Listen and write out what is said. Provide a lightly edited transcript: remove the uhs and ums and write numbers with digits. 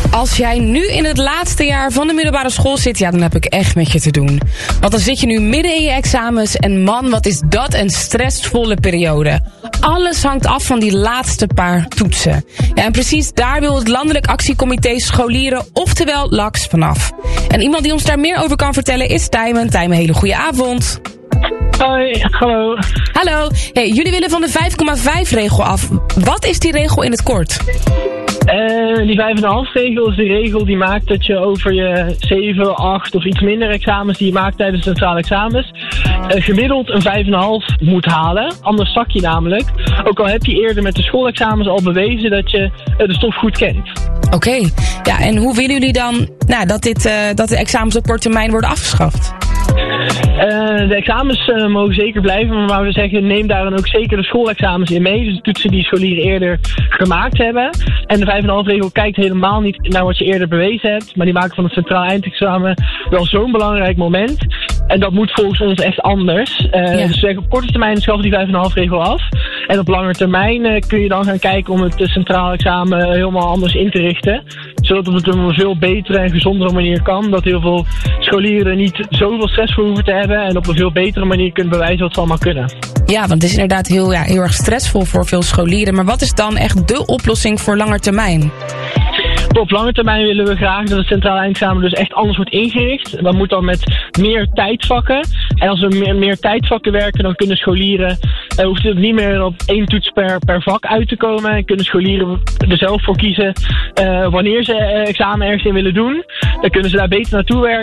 Als jij nu in het laatste jaar van de middelbare school zit, ja, dan heb ik echt met je te doen. Want dan zit je nu midden in je examens en man, wat is dat een stressvolle periode. Alles hangt af van die laatste paar toetsen. Ja, en precies daar wil het Landelijk Actiecomité Scholieren, oftewel LAX, vanaf. En iemand die ons daar meer over kan vertellen is Tijmen. Tijmen, hele goede avond. Hoi, hallo. Hallo. Hey, jullie willen van de 5,5-regel af. Wat is die regel in het kort? Die 5,5-regel is de regel die maakt dat je over je 7, 8 of iets minder examens die je maakt tijdens de centrale examens gemiddeld een 5,5 moet halen. Anders zak je namelijk. Ook al heb je eerder met de schoolexamens al bewezen dat je de stof goed kent. Oké. Ja, en hoe willen jullie dan dat de examens op korte termijn worden afgeschaft? De examens mogen zeker blijven, maar we zeggen neem daar dan ook zeker de schoolexamens in mee. Dus de toetsen die scholieren eerder gemaakt hebben. En de 5,5-regel kijkt helemaal niet naar wat je eerder bewezen hebt, maar die maken van het centraal eindexamen wel zo'n belangrijk moment. En dat moet volgens ons echt anders. Dus we zeggen op korte termijn schaffen die 5,5-regel af. En op lange termijn kun je dan gaan kijken om het centraal examen helemaal anders in te richten. Zodat het op een veel betere en gezondere manier kan. Dat heel veel scholieren niet zoveel stress voor hoeven te hebben. En op een veel betere manier kunnen bewijzen wat ze allemaal kunnen. Ja, want het is inderdaad heel erg stressvol voor veel scholieren. Maar wat is dan echt de oplossing voor lange termijn? Op lange termijn willen we graag dat het centraal eindexamen dus echt anders wordt ingericht. Dat moet dan met meer tijdvakken. En als we meer tijdvakken werken, dan kunnen scholieren hoeft het niet meer op 1 toets per vak uit te komen. En kunnen scholieren er zelf voor kiezen wanneer ze examen ergens in willen doen. Dan kunnen ze daar beter naartoe werken.